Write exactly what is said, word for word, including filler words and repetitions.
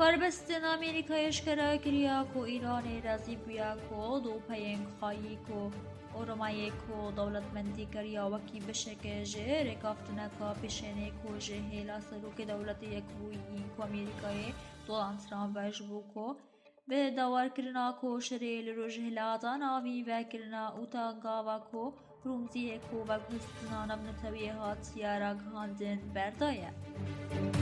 کاربستن امریکایش کرا کریا کو ایران رازی بیا کو دو پینگ خایی کو اورمایی کو دولتمندی کریا وکی بشکه جه رکافتنه کا پیشنه کو جه هیلا سروک دولت یک بویی کو امریکای دولان ترامپ بجبو کو به دوار کرنا کو شریل روش هلاتا ناوی و کرنا اوتا گاوا کو رومزی کو و گستنا نبنتوی هات سیارا گهاندن بردایه